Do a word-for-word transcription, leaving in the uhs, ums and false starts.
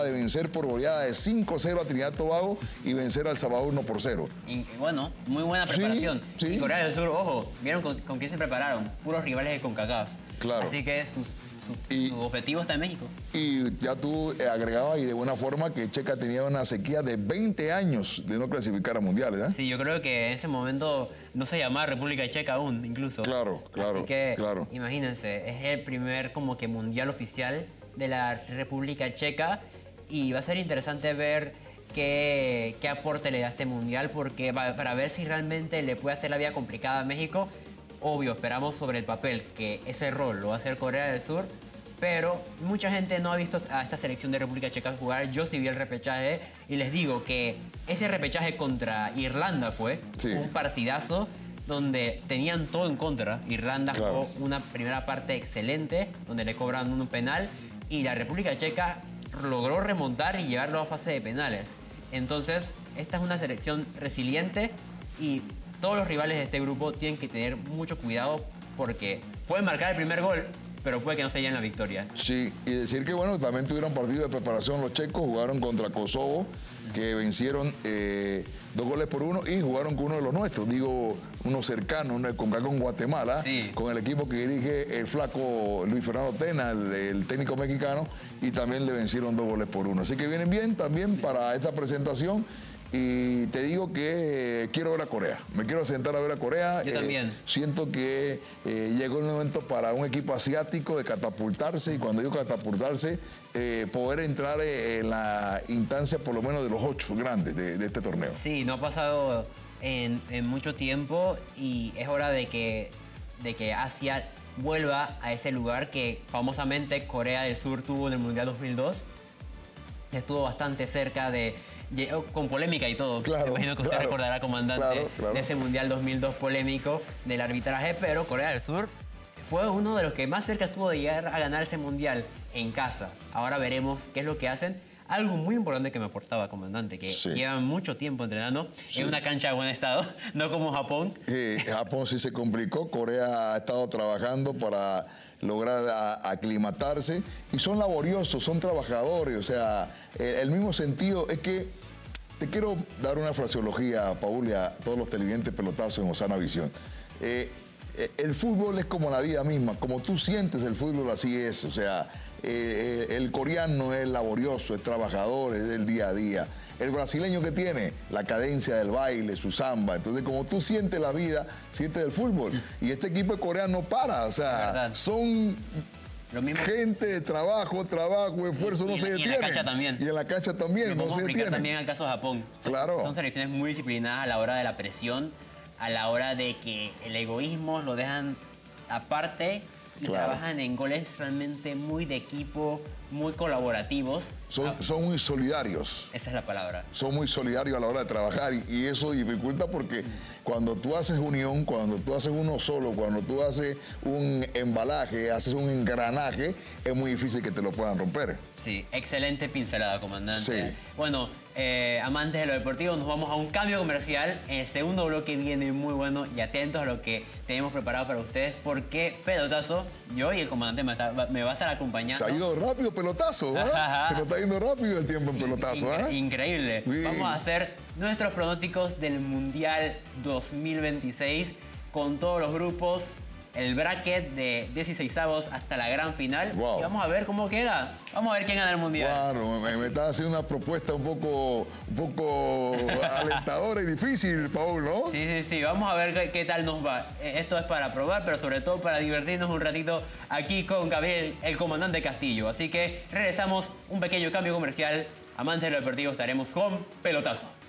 de vencer por goleada de cinco a cero a Trinidad y Tobago y vencer a El Salvador uno por cero. Y, bueno, muy buena preparación. Sí, sí. Y Corea del Sur, ojo, ¿vieron con, con quién se prepararon? Puros rivales de CONCACAF. Claro. Así que sus, sus, Y- su objetivo está en México. Y ya tú eh, agregabas y de buena forma que Checa tenía una sequía de veinte años de no clasificar a mundiales, ¿eh? Sí, yo creo que en ese momento no se llamaba República Checa aún, incluso. Claro, claro, Así que, claro. imagínense, es el primer como que mundial oficial de la República Checa y va a ser interesante ver qué, qué aporte le da este mundial porque va- para ver si realmente le puede hacer la vida complicada a México. Obvio, esperamos sobre el papel que ese rol lo va a hacer Corea del Sur, pero mucha gente no ha visto a esta selección de República Checa jugar. Yo sí vi el repechaje y les digo que ese repechaje contra Irlanda fue Sí. un partidazo donde tenían todo en contra. Irlanda Claro. jugó una primera parte excelente, donde le cobran un penal, y la República Checa logró remontar y llevarlo a fase de penales. Entonces, esta es una selección resiliente y todos los rivales de este grupo tienen que tener mucho cuidado porque pueden marcar el primer gol, pero puede que no se lleven la victoria. Sí, y decir que bueno, también tuvieron partido de preparación los checos, jugaron contra Kosovo, que vencieron eh, dos goles por uno y jugaron con uno de los nuestros, digo, uno cercano, uno con, con Guatemala, Sí. con el equipo que dirige el flaco Luis Fernando Tena, el, el técnico mexicano, y también le vencieron dos goles por uno. Así que vienen bien también para esta presentación. Y te digo que eh, quiero ver a Corea. Me quiero sentar a ver a Corea. Yo también. Siento que eh, llegó el momento para un equipo asiático de catapultarse. Y cuando digo catapultarse, eh, poder entrar eh, en la instancia por lo menos de los ocho grandes de, de este torneo. Sí, no ha pasado en, en mucho tiempo y es hora de que, de que Asia vuelva a ese lugar que famosamente Corea del Sur tuvo en el Mundial dos mil dos. Estuvo bastante cerca de... llegó con polémica y todo. Claro, Me imagino que usted claro, recordará, comandante, claro, claro. de ese Mundial dos mil dos polémico del arbitraje, pero Corea del Sur fue uno de los que más cerca estuvo de llegar a ganar ese Mundial en casa. Ahora veremos qué es lo que hacen. Algo muy importante que me aportaba, comandante, que Sí. llevan mucho tiempo entrenando Sí. en una cancha de buen estado, no como Japón. Eh, Japón sí se complicó, Corea ha estado trabajando para lograr a- aclimatarse y son laboriosos, son trabajadores, o sea, eh, el mismo sentido es que te quiero dar una fraseología, Paul, y a todos los televidentes pelotazos en Osana Visión. Eh, eh, el fútbol es como la vida misma, como tú sientes el fútbol así es, o sea, eh, eh, el coreano es laborioso, es trabajador, es del día a día. El brasileño que tiene la cadencia del baile, su samba. Entonces, como tú sientes la vida, sientes el fútbol. Y este equipo de Corea no para. O sea, verdad. son Lo mismo. gente de trabajo, trabajo, esfuerzo, Y- no y- se y en la detiene. cancha también. Y en la cancha también, Lo no podemos se aplicar detiene. también al caso de Japón. Son- Claro. Son selecciones muy disciplinadas a la hora de la presión, a la hora de que el egoísmo lo dejan aparte y Claro. trabajan en goles realmente muy de equipo, muy colaborativos. Son, Ah, son muy solidarios. esa es la palabra. Son muy solidarios a la hora de trabajar y, y eso dificulta porque cuando tú haces unión, cuando tú haces uno solo, cuando tú haces un embalaje, haces un engranaje, es muy difícil que te lo puedan romper. Sí, excelente pincelada, comandante. Sí. Bueno, eh, amantes de lo deportivo, nos vamos a un cambio comercial. En el segundo bloque viene muy bueno y atentos a lo que tenemos preparado para ustedes porque pelotazo, yo y el comandante me, está- me va a estar acompañando. Se ha ido rápido pelotazo, ¿verdad? Se nos está yendo rápido el tiempo en pelotazo, Incre- ¿ah? Increíble. Sí. Vamos a hacer nuestros pronósticos del Mundial dos mil veintiséis con todos los grupos, el bracket de dieciseisavos hasta la gran final. Wow. Y vamos a ver cómo queda. Vamos a ver quién gana el Mundial. Claro, me, me estás haciendo una propuesta un poco, un poco alentadora y difícil, Paul, ¿no? Sí, sí, sí. Vamos a ver qué, qué tal nos va. Eh, Esto es para probar, pero sobre todo para divertirnos un ratito aquí con Gabriel, el comandante Castillo. Así que regresamos, un pequeño cambio comercial. Amantes de lo deportivo, estaremos con pelotazo.